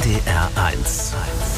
NDR1.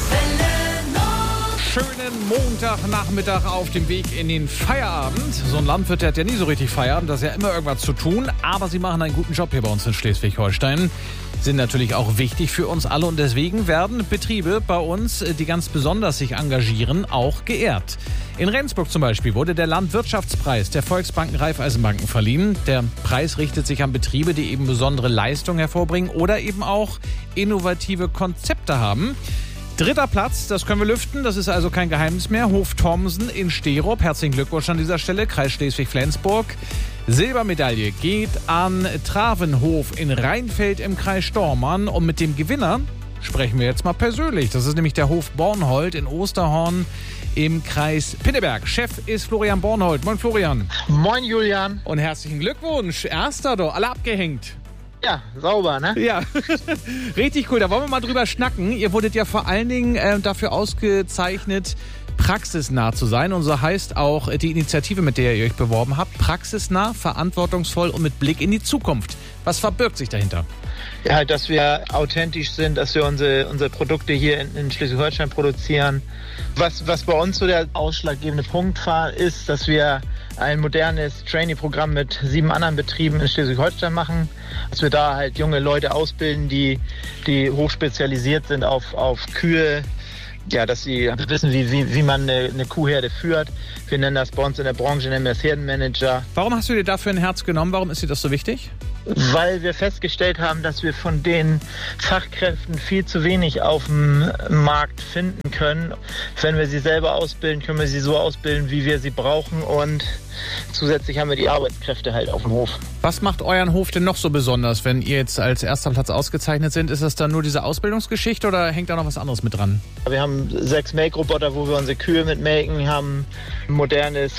Schönen Montagnachmittag auf dem Weg in den Feierabend. So ein Landwirt, der hat ja nie so richtig Feierabend, da ist ja immer irgendwas zu tun. Aber sie machen einen guten Job hier bei uns in Schleswig-Holstein. Sind natürlich auch wichtig für uns alle und deswegen werden Betriebe bei uns, die ganz besonders sich engagieren, auch geehrt. In Rendsburg zum Beispiel wurde der Landwirtschaftspreis der Volksbanken Raiffeisenbanken verliehen. Der Preis richtet sich an Betriebe, die eben besondere Leistungen hervorbringen oder eben auch innovative Konzepte haben. 3. Platz, das können wir lüften, das ist also kein Geheimnis mehr. Hof Thomsen in Sterup. Herzlichen Glückwunsch an dieser Stelle, Kreis Schleswig-Flensburg. Silbermedaille geht an Travenhof in Rheinfeld im Kreis Stormarn. Und mit dem Gewinner sprechen wir jetzt mal persönlich. Das ist nämlich der Hof Bornhold in Osterhorn im Kreis Pinneberg. Chef ist Florian Bornhold. Moin Florian. Moin Julian. Und herzlichen Glückwunsch. Erster doch, alle abgehängt. Ja, sauber, ne? Ja, richtig cool. Da wollen wir mal drüber schnacken. Ihr wurdet ja vor allen Dingen dafür ausgezeichnet, praxisnah zu sein. Und so heißt auch die Initiative, mit der ihr euch beworben habt. Praxisnah, verantwortungsvoll und mit Blick in die Zukunft. Was verbirgt sich dahinter? Ja, halt, dass wir authentisch sind, dass wir unsere Produkte hier in Schleswig-Holstein produzieren. Was bei uns so der ausschlaggebende Punkt war, ist, dass wir ein modernes Trainee-Programm mit 7 anderen Betrieben in Schleswig-Holstein machen. Dass wir da halt junge Leute ausbilden, die hochspezialisiert sind auf Kühe. Ja, dass sie wissen, wie man eine Kuhherde führt. Wir nennen das bei uns in der Branche, nennen wir das Herdenmanager. Warum hast du dir dafür ein Herz genommen? Warum ist dir das so wichtig? Weil wir festgestellt haben, dass wir von den Fachkräften viel zu wenig auf dem Markt finden können. Wenn wir sie selber ausbilden, können wir sie so ausbilden, wie wir sie brauchen. Und zusätzlich haben wir die Arbeitskräfte halt auf dem Hof. Was macht euren Hof denn noch so besonders, wenn ihr jetzt als 1. Platz ausgezeichnet sind? Ist das dann nur diese Ausbildungsgeschichte oder hängt da noch was anderes mit dran? Wir haben 6 Melkroboter, wo wir unsere Kühe mit melken, haben ein modernes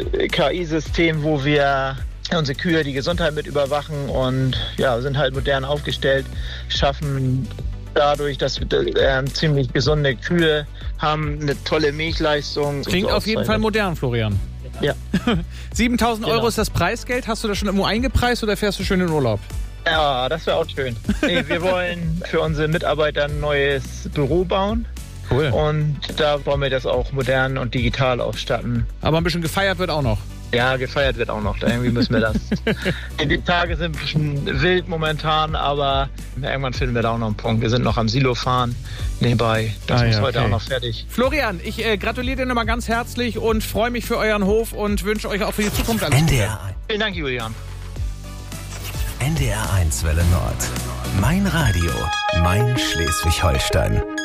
KI-System, wo wir unsere Kühe die Gesundheit mit überwachen und ja, sind halt modern aufgestellt, schaffen dadurch, dass wir ziemlich gesunde Kühe haben, eine tolle Milchleistung. Klingt auf jeden Fall modern, Florian. Ja. 7.000 Euro ist das Preisgeld. Hast du das schon irgendwo eingepreist oder fährst du schön in Urlaub? Ja, das wäre auch schön. Nee, wir wollen für unsere Mitarbeiter ein neues Büro bauen. Cool. Und da wollen wir das auch modern und digital ausstatten. Aber ein bisschen gefeiert wird auch noch. Ja, gefeiert wird auch noch. Irgendwie müssen wir das. Die Tage sind ein bisschen wild momentan, aber irgendwann finden wir da auch noch einen Punkt. Wir sind noch am Silo fahren nebenbei. Das muss heute auch noch fertig. Florian, ich gratuliere dir nochmal ganz herzlich und freue mich für euren Hof und wünsche euch auch für die Zukunft alles Gute. Vielen Dank, Julian. NDR1 Welle Nord. Mein Radio, mein Schleswig-Holstein.